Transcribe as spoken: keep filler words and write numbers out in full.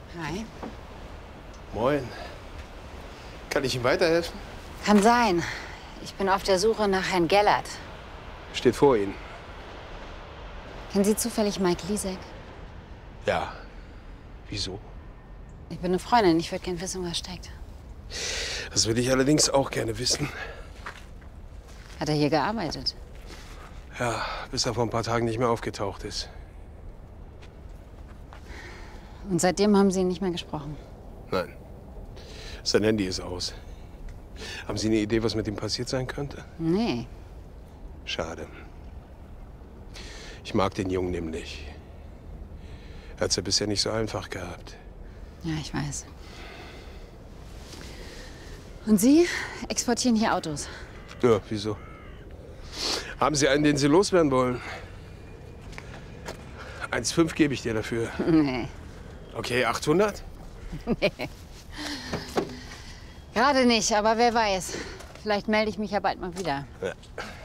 Hi. Moin. Kann ich Ihnen weiterhelfen? Kann sein. Ich bin auf der Suche nach Herrn Gellert. Steht vor Ihnen. Kennen Sie zufällig Mike Lisek? Ja. Wieso? Ich bin eine Freundin. Ich würde gerne wissen, was steckt. Das würde ich allerdings auch gerne wissen. Hat er hier gearbeitet? Ja, bis er vor ein paar Tagen nicht mehr aufgetaucht ist. Und seitdem haben Sie nicht mehr gesprochen? Nein. Sein Handy ist aus. Haben Sie eine Idee, was mit ihm passiert sein könnte? Nee. Schade. Ich mag den Jungen nämlich. Er hat es ja bisher nicht so einfach gehabt. Ja, ich weiß. Und Sie exportieren hier Autos? Ja, wieso? Haben Sie einen, den Sie loswerden wollen? eins Komma fünf gebe ich dir dafür. Nee. Okay, achthundert? Nee. Gerade nicht, aber wer weiß. Vielleicht melde ich mich ja bald mal wieder. Ja.